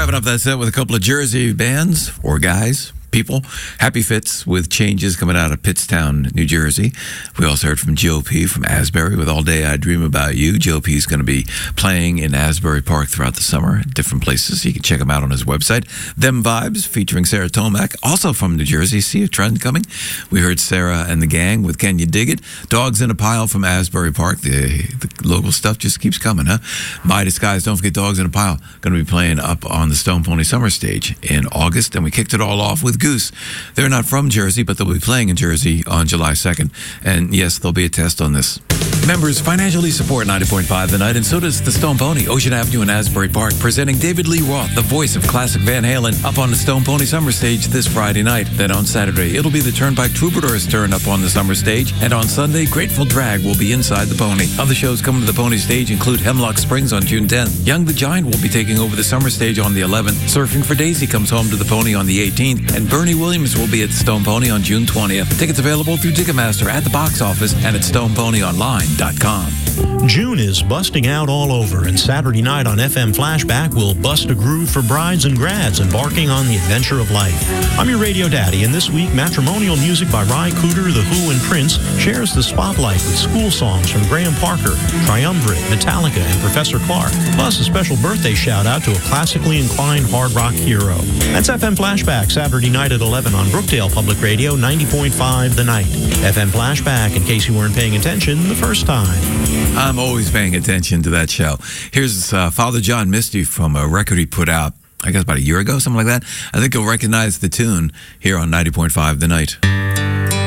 Wrapping up that set with a couple of Jersey bands or guys. People. Happy Fits with Changes coming out of Pittstown, New Jersey. We also heard from GOP from Asbury with All Day I Dream About You. GOP is going to be playing in Asbury Park throughout the summer at different places. You can check him out on his website. Them Vibes featuring Sarah Tomac, also from New Jersey. See a trend coming? We heard Sarah and the Gang with Can You Dig It? Dogs in a Pile from Asbury Park. The local stuff just keeps coming, huh? My Disguise, don't forget Dogs in a Pile. Going to be playing up on the Stone Pony Summer Stage in August. And we kicked it all off with Goose. They're not from Jersey, but they'll be playing in Jersey on July 2nd. And yes, there'll be a test on this. Members financially support 90.5 The Night, and so does the Stone Pony, Ocean Avenue in Asbury Park, presenting David Lee Roth, the voice of classic Van Halen, up on the Stone Pony Summer Stage this Friday night. Then on Saturday, it'll be the Turnpike Troubadours' turn up on the Summer Stage, and on Sunday, Grateful Drag will be inside the Pony. Other shows coming to the Pony Stage include Hemlock Springs on June 10th. Young the Giant will be taking over the Summer Stage on the 11th. Surfing for Daisy comes home to the Pony on the 18th, and Bernie Williams will be at the Stone Pony on June 20th. Tickets available through Ticketmaster at the box office and at StonePonyOnline.com. June is busting out all over, and Saturday night on FM Flashback will bust a groove for brides and grads embarking on the adventure of life. I'm your radio daddy, and this week, matrimonial music by Ry Cooder, The Who, and Prince shares the spotlight with school songs from Graham Parker, Triumvirate, Metallica, and Professor Clark, plus a special birthday shout-out to a classically inclined hard rock hero. That's FM Flashback, Saturday night at 11 on Brookdale Public Radio, 90.5 The Night. FM Flashback, in case you weren't paying attention the first time. I'm always paying attention to that show. Here's Father John Misty from a record he put out, I guess about a year ago, something like that. I think you'll recognize the tune here on 90.5 The Night.